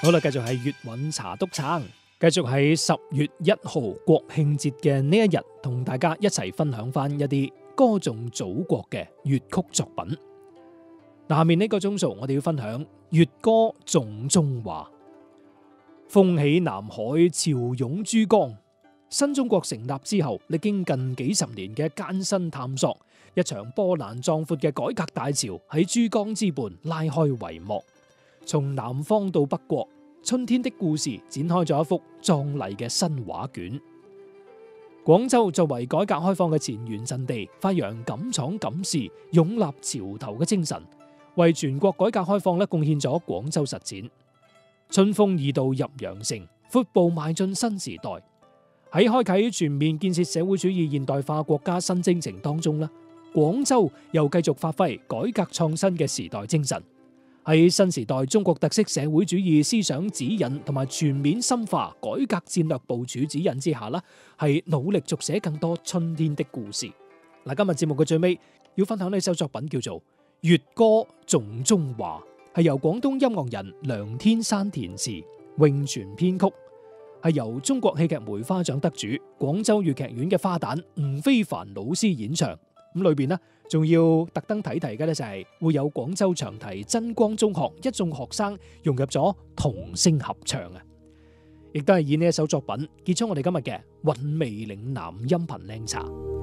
好啦，繼續係粵韻茶篤撐，繼續喺10月1號國慶節嘅呢一日，同大家一齊分享翻一啲歌頌祖國嘅粵曲作品。下面呢個鐘數，我哋要分享粵歌頌中華。風起南海潮湧珠江，新中國成立之後，歷經近幾十年嘅艱辛探索，一場波瀾壯闊嘅改革大潮喺珠江之畔拉開帷幕。從南方到北國，春天的故事展開咗一幅壯麗嘅新畫卷。廣州作為改革開放嘅前沿陣地，發揚敢闖敢試、勇立潮頭嘅精神，為全國改革開放貢獻咗廣州實踐。春風二度入羊城，闊步邁進新時代。喺開啟全面建設社會主義現代化國家新征程當中，廣州又繼續發揮改革創新嘅時代精神。喺新時代中國特色社會主義思想指引同埋全面深化改革戰略部署指引之下，係努力續寫更多春天的故事。今日節目嘅最尾要分享呢首作品，叫做《粵歌頌中華》，係由廣東音樂人梁天山填詞，詠泉編曲，係由中國戲劇梅花獎得主、廣州粵劇院嘅花旦吳非凡老師演唱。咁裏邊仲要特登提嘅就係會有廣州長堤真光中學一眾學生融入咗童聲合唱啊！亦都係以呢一首作品結束我哋今日嘅韻味嶺南音頻靚茶。